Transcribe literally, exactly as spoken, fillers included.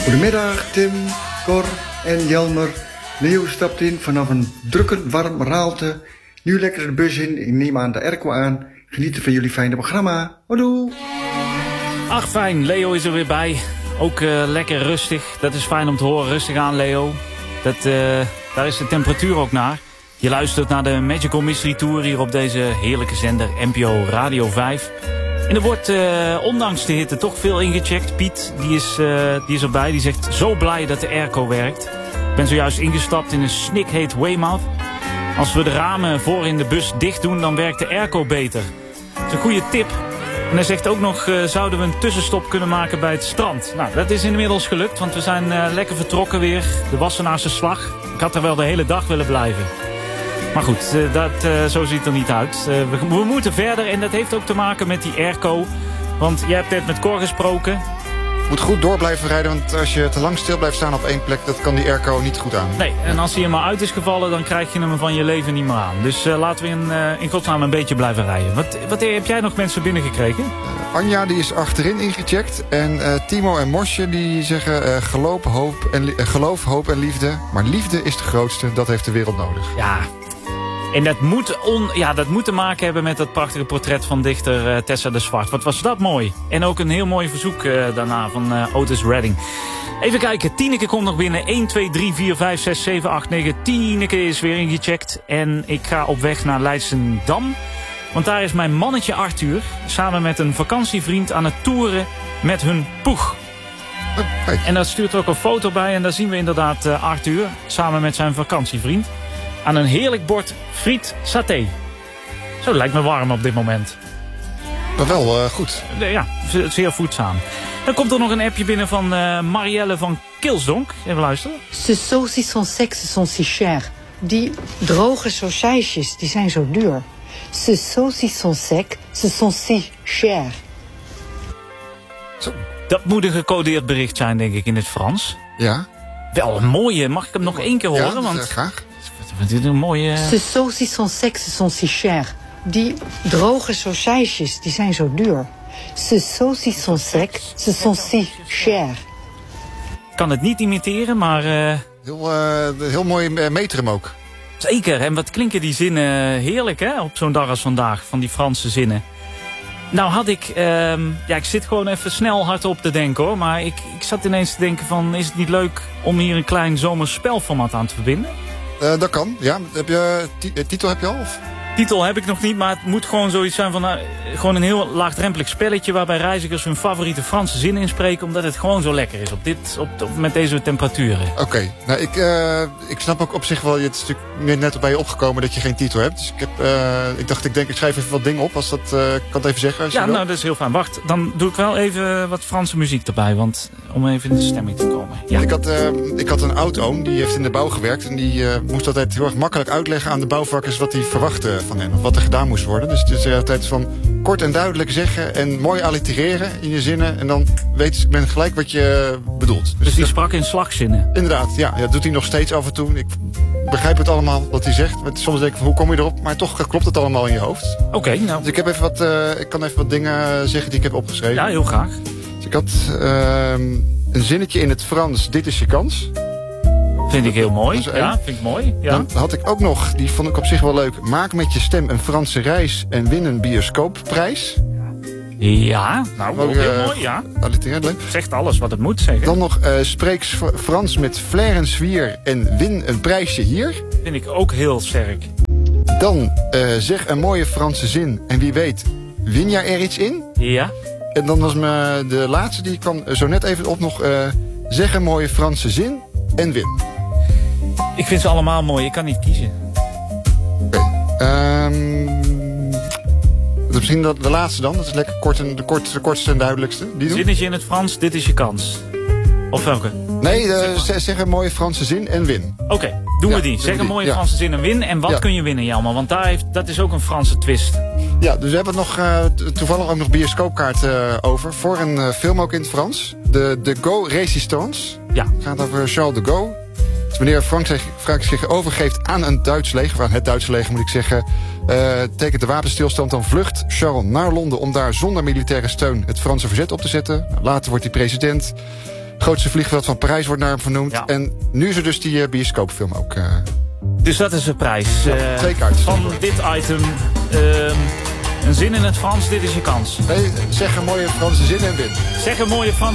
Goedemiddag Tim, Cor en Jelmer. Leo stapt in vanaf een drukkend warm Raalte. Nu lekker de bus in, ik neem aan de airco aan. Genieten van jullie fijne programma. Houdoe! Ach fijn, Leo is er weer bij. Ook uh, lekker rustig, dat is fijn om te horen. Rustig aan Leo. Dat, uh, daar is de temperatuur ook naar. Je luistert naar de Magical Mystery Tour hier op deze heerlijke zender N P O Radio vijf. En er wordt uh, ondanks de hitte toch veel ingecheckt. Piet die is, uh, die is erbij, die zegt zo blij dat de airco werkt. Ik ben zojuist ingestapt in een snikheet Weymouth. Als we de ramen voor in de bus dicht doen, dan werkt de airco beter. Dat is een goede tip. En hij zegt ook nog, uh, zouden we een tussenstop kunnen maken bij het strand. Nou, dat is inmiddels gelukt, want we zijn uh, lekker vertrokken weer. De Wassenaarse slag. Ik had er wel de hele dag willen blijven. Maar goed, uh, dat, uh, zo ziet het er niet uit. Uh, we, we moeten verder en dat heeft ook te maken met die airco. Want jij hebt net met Cor gesproken. Je moet goed door blijven rijden, want als je te lang stil blijft staan op één plek, dat kan die airco niet goed aan. Nee, en als hij er maar uit is gevallen, dan krijg je hem van je leven niet meer aan. Dus uh, laten we in, uh, in godsnaam een beetje blijven rijden. Wat, wat heb jij nog mensen binnengekregen? Uh, Anja die is achterin ingecheckt. En uh, Timo en Mosje die zeggen uh, geloof, hoop en, uh, geloof, hoop en liefde. Maar liefde is de grootste, dat heeft de wereld nodig. Ja. En dat moet, on, ja, dat moet te maken hebben met dat prachtige portret van dichter uh, Tessa de Zwart. Wat was dat mooi. En ook een heel mooi verzoek uh, daarna van uh, Otis Redding. Even kijken, Tineke komt nog binnen. één, twee, drie, vier, vijf, zes, zeven, acht, negen. Tineke is weer ingecheckt. En ik ga op weg naar Leidschendam. Want daar is mijn mannetje Arthur samen met een vakantievriend aan het toeren met hun poeg. Oh, hey. En daar stuurt er ook een foto bij. En daar zien we inderdaad uh, Arthur samen met zijn vakantievriend aan een heerlijk bord friet saté. Zo, lijkt me warm op dit moment. Maar wel uh, goed. Ja, zeer voedzaam. Dan komt er nog een appje binnen van uh, Marielle van Kilsdonk. Even luisteren. Ce saucisson sec, ce sont si cher. Die droge sausijsjes, die zijn zo duur. Ce saucisson sec, ce sont si cher. Zo. Dat moet een gecodeerd bericht zijn, denk ik, in het Frans. Ja. Wel een mooie. Mag ik hem nog één keer horen? Ja, Want uh, graag. Dit is een mooie... Ce saucisson sec, ce sont si cher. Die droge sausijsjes, die zijn zo duur. Ce saucisson sec, ce sont si cher. Ik kan het niet imiteren, maar... Uh... Heel, uh, heel mooi uh, metrum ook. Zeker, en wat klinken die zinnen heerlijk, hè? Op zo'n dag als vandaag, van die Franse zinnen. Nou had ik... Uh, ja, ik zit gewoon even snel hardop te denken, hoor. Maar ik, ik zat ineens te denken van... Is het niet leuk om hier een klein zomers spelformat aan te verbinden? Uh, dat kan, ja. Heb je, titel heb je al? Of? Titel heb ik nog niet, maar het moet gewoon zoiets zijn van... Uh, gewoon een heel laagdrempelig spelletje... waarbij reizigers hun favoriete Franse zin inspreken... omdat het gewoon zo lekker is op dit, op, op, met deze temperaturen. Oké, okay. nou, ik, uh, ik snap ook op zich wel... Het is natuurlijk net bij je opgekomen dat je geen titel hebt. Dus ik, heb, uh, ik dacht, ik denk, ik schrijf even wat dingen op. Als dat, uh, ik kan het even zeggen. Als ja, je wil. Nou, dat is heel fijn. Wacht, dan doe ik wel even wat Franse muziek erbij. Want om even in de stemming te komen. Ja. Ik, had, uh, ik had een oud-oom, die heeft in de bouw gewerkt... en die uh, moest altijd heel erg makkelijk uitleggen aan de bouwvakkers... wat hij verwachtte van hen, of wat er gedaan moest worden. Dus het is altijd van kort en duidelijk zeggen... en mooi allitereren in je zinnen... en dan weet men gelijk wat je bedoelt. Dus, dus die sprak in slagzinnen? Inderdaad, ja. Dat doet hij nog steeds af en toe. Ik begrijp het allemaal wat hij zegt. Maar soms denk ik van, hoe kom je erop? Maar toch klopt het allemaal in je hoofd. Oké, okay, nou... Dus ik, heb even wat, uh, ik kan even wat dingen zeggen die ik heb opgeschreven. Ja, heel graag. Dus ik had uh, een zinnetje in het Frans. Dit is je kans. Vind ik heel mooi. Ja, vind ik mooi. Ja. Dan had ik ook nog, die vond ik op zich wel leuk. Maak met je stem een Franse reis en win een bioscoopprijs. Ja, nou, ook heel uh, mooi, ja. Leuk. Zegt alles wat het moet zeggen. Dan nog, uh, spreek Frans met flair en zwier en win een prijsje hier. Vind ik ook heel sterk. Dan, uh, zeg een mooie Franse zin en wie weet, win jij er iets in? Ja. En dan was me de laatste, die kwam zo net even op nog, uh, zeg een mooie Franse zin en win. Ik vind ze allemaal mooi, ik kan niet kiezen. Oké. Okay. Um, misschien de, de laatste dan, dat is lekker kort en, de, kort, de kortste en duidelijkste. Die doen? Zinnetje in het Frans, dit is je kans. Of welke? Nee, uh, zeg, zeg een mooie Franse zin en win. Oké, okay, doen ja, we die. Zeg een mooie ja. Franse zin en win. En wat ja. kun je winnen, Jelmer? Want daar heeft, dat is ook een Franse twist. Ja, dus we hebben nog uh, toevallig ook nog bioscoopkaart uh, over. Voor een uh, film ook in het Frans. De, de Go Resistance. Ja. Het gaat over Charles de Gaulle. Dus wanneer Frankrijk, Frankrijk zich overgeeft aan een Duits leger... aan het Duitse leger moet ik zeggen... Uh, tekent de wapenstilstand, dan vlucht Charles naar Londen... om daar zonder militaire steun het Franse verzet op te zetten. Later wordt hij president. grootste vliegveld van Parijs wordt naar hem vernoemd. Ja. En nu is er dus die uh, bioscoopfilm ook. Uh, Dus dat is de prijs uh, twee kaartjes. van dit item. Uh, een zin in het Frans, dit is je kans. Nee, zeg een mooie Franse zin en win. Zeg een mooie Franse